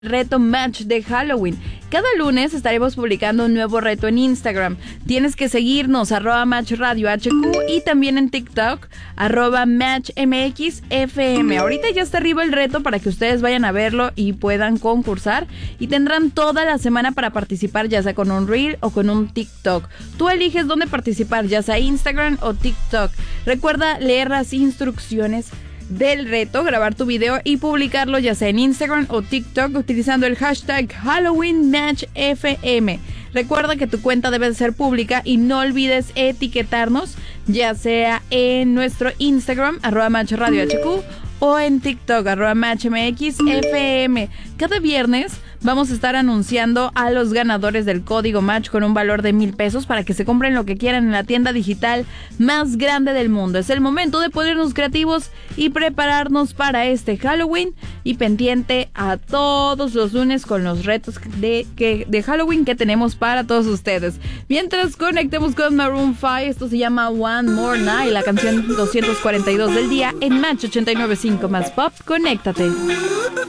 reto Match de Halloween. Cada lunes estaremos publicando un nuevo reto en Instagram. Tienes que seguirnos, @MatchRadioHQ, y también en TikTok, @MatchMXFM. Ahorita ya está arriba el reto para que ustedes vayan a verlo y puedan concursar. Y tendrán toda la semana para participar, ya sea con un Reel o con un TikTok. Tú eliges dónde participar, ya sea Instagram o TikTok. Recuerda leer las instrucciones del reto, grabar tu video y publicarlo ya sea en Instagram o TikTok utilizando el hashtag HalloweenMatchFM. Recuerda que tu cuenta debe ser pública y no olvides etiquetarnos ya sea en nuestro Instagram @MatchRadioHQ o en TikTok @MatchMXFM. Cada viernes vamos a estar anunciando a los ganadores del código Match con un valor de $1,000 para que se compren lo que quieran en la tienda digital más grande del mundo. Es el momento de ponernos creativos y prepararnos para este Halloween, y pendiente a todos los lunes con los retos de Halloween que tenemos para todos ustedes. Mientras conectemos con Maroon 5, esto se llama One More Night, la canción 242 del día en Match 89.5 más Pop. Conéctate.